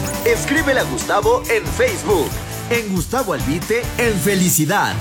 Escríbele a Gustavo en Facebook. En Gustavo Albite, en Felicidad.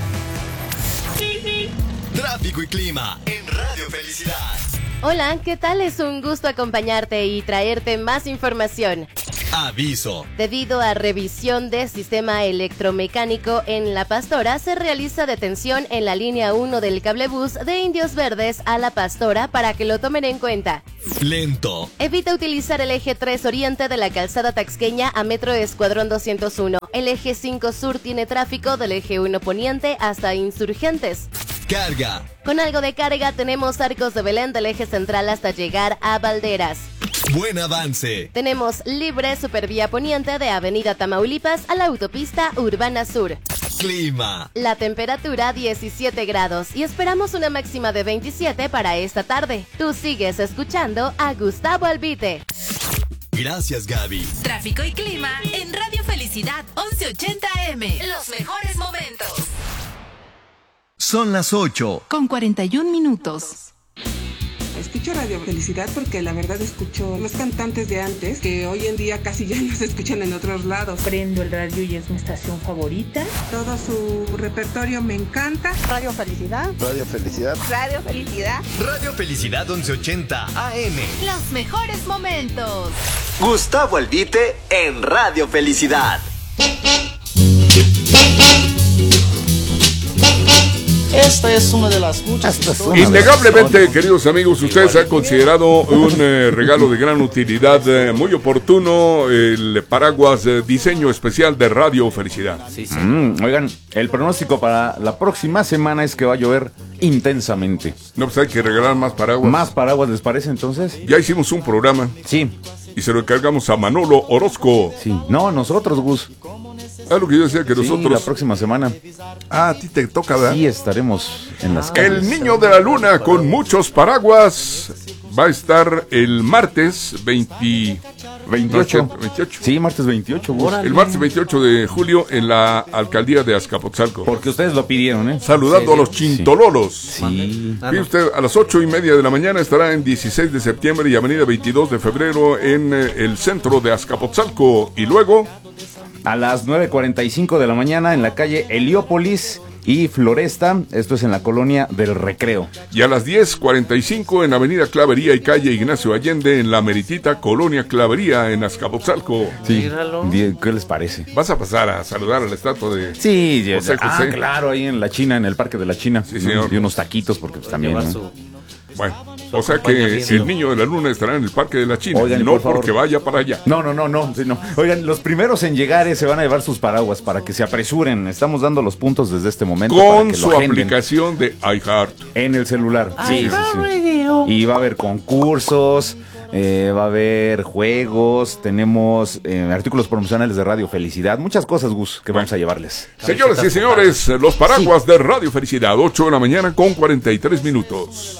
Tráfico y clima en Radio Felicidad. Hola, ¿qué tal? Es un gusto acompañarte y traerte más información. Aviso. Debido a revisión de sistema electromecánico en La Pastora, se realiza detención en la línea 1 del cablebús de Indios Verdes a La Pastora para que lo tomen en cuenta. Lento. Evita utilizar el eje 3 Oriente de la calzada taxqueña a Metro Escuadrón 201. El eje 5 Sur tiene tráfico del eje 1 Poniente hasta Insurgentes. Carga. Con algo de carga tenemos Arcos de Belén del eje central hasta llegar a Valderas. Buen avance. Tenemos libre Supervía Poniente de Avenida Tamaulipas a la Autopista Urbana Sur. Clima. La temperatura 17 grados y esperamos una máxima de 27 para esta tarde. Tú sigues escuchando a Gustavo Albite. Gracias, Gaby. Tráfico y clima en Radio Felicidad 1180 AM. Los mejores momentos. Son las 8. Con 41 minutos. Escucho Radio Felicidad porque la verdad escucho los cantantes de antes que hoy en día casi ya no se escuchan en otros lados. Prendo el radio y es mi estación favorita. Todo su repertorio me encanta. Radio Felicidad. Radio Felicidad. Radio Felicidad. Radio Felicidad 1180 AM. Los mejores momentos. Gustavo Albite en Radio Felicidad. Esta es una de las muchas. Innegablemente, queridos amigos, ustedes han considerado un regalo de gran utilidad, muy oportuno, el paraguas diseño especial de Radio Felicidad. Sí, sí. Oigan, el pronóstico para la próxima semana es que va a llover intensamente. No, pues hay que regalar más paraguas. ¿Más paraguas les parece entonces? Ya hicimos un programa. Sí. Y se lo encargamos a Manolo Orozco. Sí. No, nosotros, Gus. Ah, lo que yo decía que nosotros. La próxima semana. Ah, a ti te toca, ¿verdad? Sí, estaremos en las calles. El niño de la luna con muchos paraguas va a estar el martes 28. Sí, martes 28. Gus. El martes 28 de julio en la alcaldía de Azcapotzalco. Porque ustedes lo pidieron, ¿eh? Saludando a los chintololos. Sí. Fíjate usted, a las 8:30 de la mañana estará en 16 de septiembre y avenida 22 de febrero en el centro de Azcapotzalco. Y luego a las 9:45 de la mañana en la calle Heliópolis y Floresta, esto es en la colonia del Recreo. Y a las 10:45 en avenida Clavería y calle Ignacio Allende en la meritita colonia Clavería en Azcapotzalco. Sí. ¿Qué les parece? ¿Vas a pasar a saludar a la estatua de Sí, José José? Claro, ahí en la China, en el Parque de la China. Sí, señor. Y unos taquitos porque pues, también, ¿no? Bueno, o sea que el niño de la luna estará en el Parque de la China. Oigan, no por porque vaya para allá. No. Sí, no. Oigan, los primeros en llegar se van a llevar sus paraguas para que se apresuren. Estamos dando los puntos desde este momento. Con para que su lo agenden aplicación de iHeart. en el celular. Sí. Y va a haber concursos, va a haber juegos, tenemos artículos promocionales de Radio Felicidad. Muchas cosas, Gus, que vamos a llevarles. Señoras y señores, los paraguas de Radio Felicidad, 8 de la mañana con 43 minutos.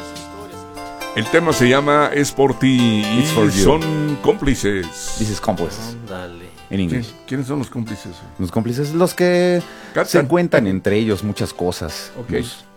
El tema se llama Es por ti y son cómplices. This is cómplices. Dale. En inglés. ¿Quiénes son los cómplices? Los cómplices, los que Cantan. se cuentan entre ellos muchas cosas. Ok. Gus.